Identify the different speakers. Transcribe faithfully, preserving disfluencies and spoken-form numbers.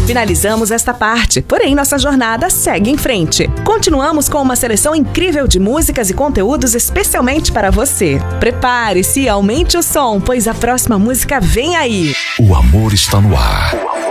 Speaker 1: Finalizamos esta parte, porém nossa jornada segue em frente. Continuamos com uma seleção incrível de músicas e conteúdos especialmente para você. Prepare-se e aumente o som, pois a próxima música vem aí.
Speaker 2: O amor está no ar.